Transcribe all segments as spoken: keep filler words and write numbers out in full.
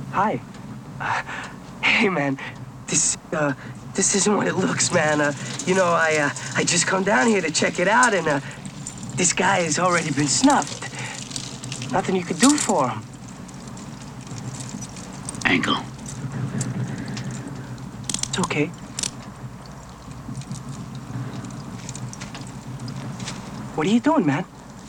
Hi. Uh, hey, man. This, uh, this isn't what it looks, man. Uh, you know, I, uh, I just come down here to check it out, and, uh, this guy has already been snuffed. Nothing you could do for him. Ankle. It's okay. What are you doing, man?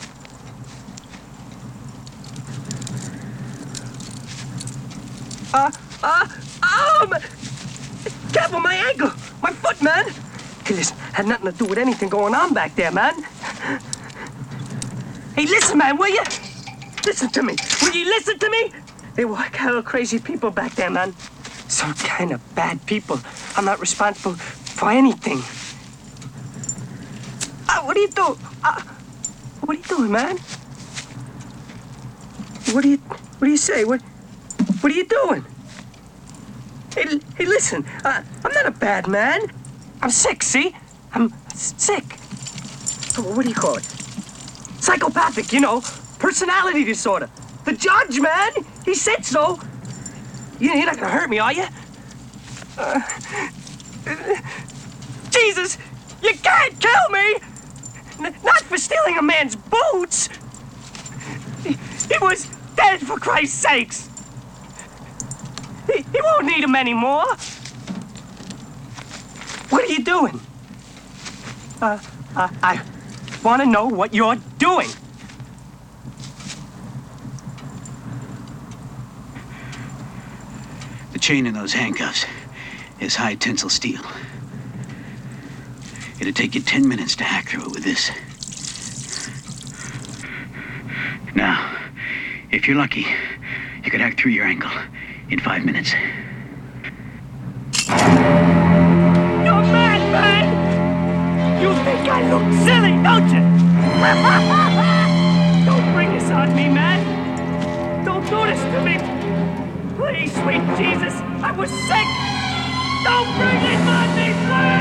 Uh, uh, oh, man. Careful, my ankle! My foot, man! Hey, listen, had nothing to do with anything going on back there, man. Hey, listen, man, will you? Listen to me. Will you listen to me? They were like hell crazy people back there, man. Some kind of bad people. I'm not responsible for anything. Uh, what are you doing? Uh, what are you doing, man? What do you, what do you say? What, what are you doing? Hey, hey, listen, uh, I'm not a bad man. I'm sick, see? I'm sick. So what do you call it? Psychopathic, you know, personality disorder. The judge, man, he said so. You- You're not gonna hurt me, are you? Uh, Jesus, you can't kill me! N- not for stealing a man's boots! He, he was dead, for Christ's sakes! He, he won't need them anymore! What are you doing? Uh, uh I want to know what you're doing! The chain in those handcuffs is high tensile steel. It'd take you ten minutes to hack through it with this. Now, if you're lucky, you could hack through your ankle in five minutes. You're mad, man! You think I look silly, don't you? Don't bring this on me, man! Don't do this to me! Please, sweet Jesus, I was sick! Don't bring this on me, please!